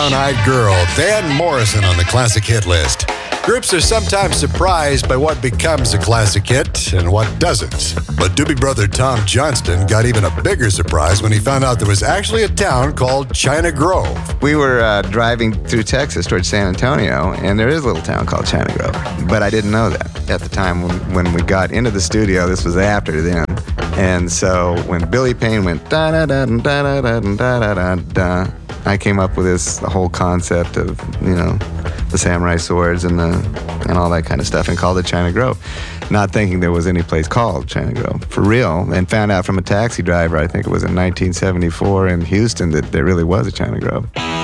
brown-eyed girl, Van Morrison, on the classic hit list. Groups are sometimes surprised by what becomes a classic hit and what doesn't. But Doobie Brother Tom Johnston got even a bigger surprise when he found out there was actually a town called China Grove. We were driving through Texas towards San Antonio, and there is a little town called China Grove. But I didn't know that at the time when we got into the studio. This was after then. And so when Billy Payne went da-da-da-da-da-da-da-da-da, I came up with the whole concept of, the samurai swords and all that kind of stuff, and called it China Grove, not thinking there was any place called China Grove for real, and found out from a taxi driver, I think it was in 1974 in Houston, that there really was a China Grove.